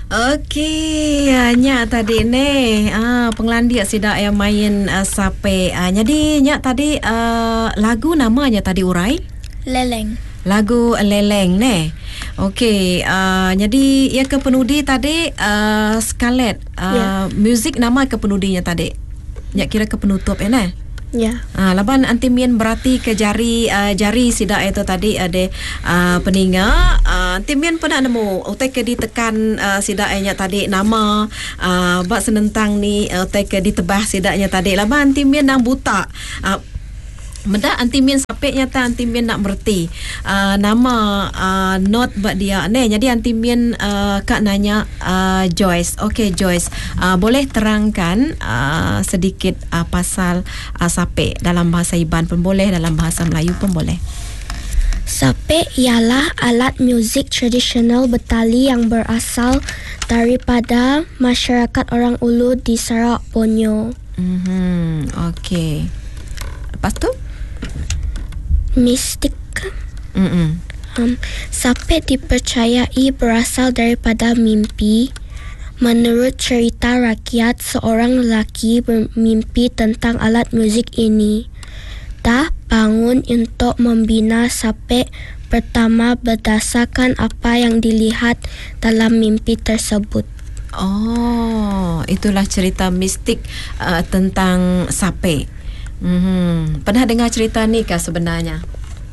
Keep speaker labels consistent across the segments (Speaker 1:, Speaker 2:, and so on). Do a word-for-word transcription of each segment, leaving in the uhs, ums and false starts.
Speaker 1: Okey, nya tadi ni ah penglandia sidak yang main uh, sape. Ah, jadi nya tadi uh, lagu namanya tadi urai
Speaker 2: Leleng.
Speaker 1: Lagu Leleng ni. Okey, uh, jadi ia ke penudi tadi uh, Scarlett. Uh, yeah. Muzik nama ke penudinya tadi. Nya kira ke penutup ya ni.
Speaker 2: Ya.
Speaker 1: Ah, laban antimien berarti ke jari uh, jari sidak itu tadi ada uh, peninga. Uh, antimien pernah nemu utai ke ditekan uh, sidaknya tadi nama uh, bak senentang ni uh, utai ke ditebah sidaknya tadi. Laban antimien nang buta. Uh, Menda antimien sampai nyata antimien nak berti uh, nama uh, not buat dia ni. Jadi antimien uh, kak nanya uh, Joyce. Okey Joyce, uh, boleh terangkan uh, sedikit uh, pasal uh, sape dalam bahasa Iban pun boleh, dalam bahasa Melayu pun boleh.
Speaker 2: Sape ialah alat muzik tradisional Betali yang berasal daripada masyarakat orang Ulu di Sarawak, Borneo.
Speaker 1: Mhm. Okey. Lepas tu
Speaker 2: mistik.
Speaker 1: Mm-mm.
Speaker 2: Um, sape dipercayai berasal daripada mimpi. Menurut cerita rakyat, seorang lelaki bermimpi tentang alat muzik ini. Dah bangun untuk membina sape pertama berdasarkan apa yang dilihat dalam mimpi tersebut.
Speaker 1: Oh, itulah cerita mistik uh, tentang sape. Hmm, pernah dengar cerita ni kah sebenarnya?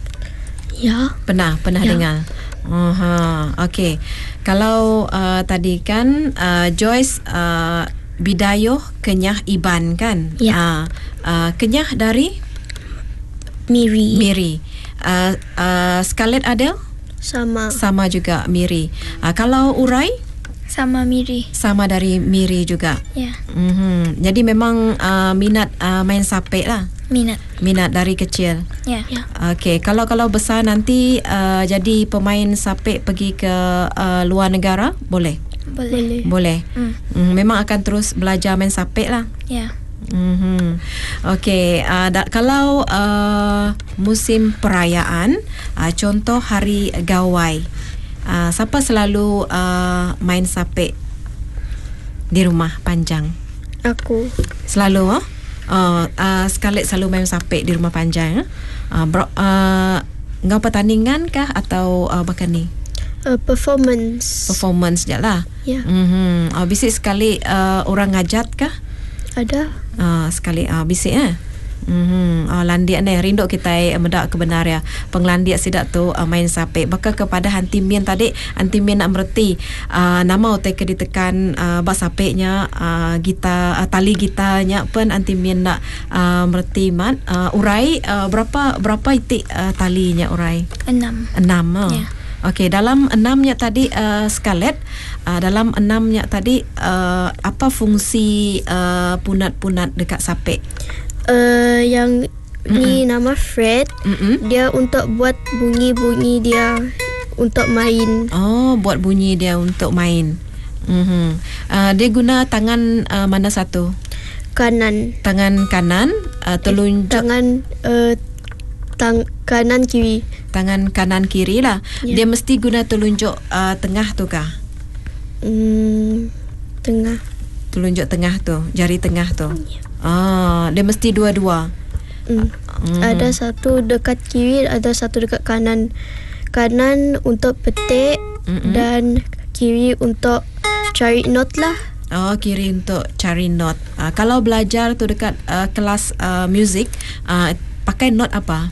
Speaker 2: Ya.
Speaker 1: Pernah, pernah
Speaker 2: ya.
Speaker 1: dengar. Aha, okey. Kalau uh, tadi kan uh, Joyce uh, Bidayuh Kenyah Iban kan?
Speaker 2: Ya.
Speaker 1: Uh, uh, Kenyah dari
Speaker 2: Miri.
Speaker 1: Miri. Uh, uh, Scarlett Adele?
Speaker 2: Sama.
Speaker 1: Sama juga Miri. Uh, kalau Urai?
Speaker 2: Sama Miri.
Speaker 1: Sama dari Miri juga.
Speaker 2: Ya.
Speaker 1: Mm-hmm. Jadi memang uh, minat uh, main sape lah.
Speaker 2: Minat.
Speaker 1: Minat dari kecil.
Speaker 2: Ya. ya.
Speaker 1: Okey, kalau kalau besar nanti uh, jadi pemain sape pergi ke uh, luar negara, boleh.
Speaker 2: Boleh.
Speaker 1: Boleh.
Speaker 2: Hmm.
Speaker 1: Mm, memang akan terus belajar main sape lah.
Speaker 2: Ya.
Speaker 1: Mm-hmm. Okey, uh, da- kalau uh, musim perayaan, uh, contoh hari Gawai. Uh, siapa selalu uh, main sape di rumah Panjang?
Speaker 2: Aku.
Speaker 1: Selalu ah? Uh, uh, Scarlett selalu main sape di rumah Panjang. Uh, bro, uh, ngau pertandingan kah atau uh, bahkan ni?
Speaker 2: Uh, performance.
Speaker 1: Performance je lah.
Speaker 2: Ya.
Speaker 1: Mm-hmm. Uh, bisik sekali uh, orang ngajat kah?
Speaker 2: Ada.
Speaker 1: Uh, sekali uh, bisik eh. Hmm, oh, landia ni rindu kita eh, medak kebenar ya. Penglandia sidak tu uh, main sape. Baka kepada antimien tadi, antimien nak merti uh, nama utai ke ditekan uh, bak sape-nya uh, gita uh, tali gitarnya pun antimien nak uh, merti mat uh, urai uh, berapa berapa itik uh, talinya urai?
Speaker 2: Enam.
Speaker 1: Enam. Oh.
Speaker 2: Ya.
Speaker 1: Okey, dalam enamnya tadi uh, Scarlett, uh, dalam enamnya tadi uh, apa fungsi uh, punat-punat dekat sape?
Speaker 2: Uh, yang
Speaker 1: Mm-mm.
Speaker 2: ni nama Fred.
Speaker 1: Mm-mm.
Speaker 2: Dia untuk buat bunyi-bunyi dia untuk main.
Speaker 1: Oh, buat bunyi dia untuk main. Mm-hmm. Uh, dia guna tangan uh, mana satu?
Speaker 2: Kanan.
Speaker 1: Tangan kanan, uh, telunjuk.
Speaker 2: Tangan uh, tang kanan kiri.
Speaker 1: Tangan kanan kiri lah.
Speaker 2: Ya.
Speaker 1: Dia mesti guna telunjuk uh, tengah tu kah?
Speaker 2: Hmm, tengah.
Speaker 1: Telunjuk tengah tu, jari tengah tu.
Speaker 2: Ya.
Speaker 1: Ah, dia mesti dua-dua.
Speaker 2: Hmm.
Speaker 1: Mm.
Speaker 2: Ada satu dekat kiri, ada satu dekat kanan. Kanan untuk petik.
Speaker 1: Mm-mm.
Speaker 2: Dan kiri untuk cari not lah.
Speaker 1: Oh, kiri untuk cari not. Uh, kalau belajar tu dekat uh, kelas uh, muzik, uh, pakai not apa?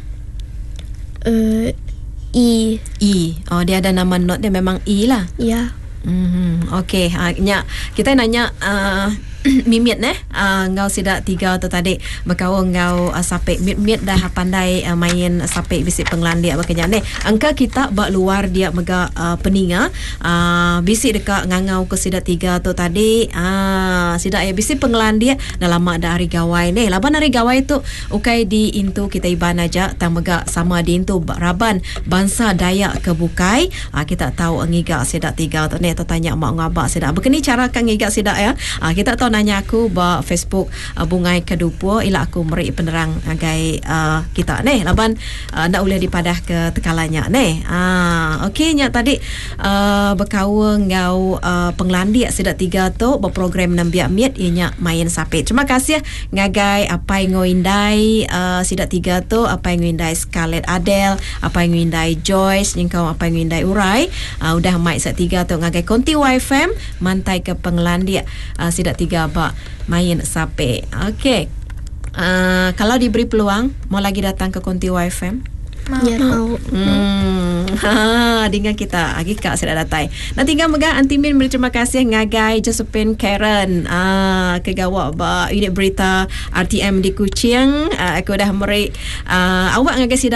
Speaker 2: Uh, E.
Speaker 1: E. Oh, dia ada nama not dia memang E lah.
Speaker 2: Ya.
Speaker 1: Mm-hmm. Okey, ha, nyak kita nanya uh, mimit eh uh, ngau sidak tiga tu tadi berkau ngau uh, sape mit-mit dah pandai uh, main sape bisik penglandia bakanya ni angka kita bak luar dia mega uh, peninga uh, bisik dekat ngangau ke sidak tiga tu tadi ah uh, sidak ya bisik penglandia dah lama dah hari gawai ni laban hari gawai tu ukai di intu kita iban aja tang mega sama di intu raban bangsa Dayak ke Bukai uh, kita tahu ngigak sidak tiga tu ni tu tanya mak ngabak sidak begini cara kan ngigak sidak ya uh, kita tahu nanya aku ba Facebook uh, bungai kedua ila aku meri penerang agai uh, kita ni laban uh, nak boleh dipadah ke tekalanya ni. Ah okey nya tadi uh, berkawa ngau uh, penglandi sedak tiga tu berprogram enam biak miet ianya main sapit. Terima kasih ngagai apa yang ngoindai uh, sedak tiga tu apa yang ngoindai Scarlett Adele, apa yang ngoindai Joyce, nyengkau apa yang ngoindai Urai. Uh, udah mai sedak tiga tu ngagai Konti Y F M mantai ke penglandi uh, sedak tiga ba main sapit. Okey. Uh, kalau diberi peluang mau lagi datang ke Konti Y F M?
Speaker 2: Ya, mau.
Speaker 1: Hmm. Ha, dengan kita lagi kak sudah datang. Nak tinggal megah Antimin beri terima kasih ngagai Josephine Karen ah kegawa ba unit berita R T M di Kuching. Uh, aku dah meri uh, awak ngagai sida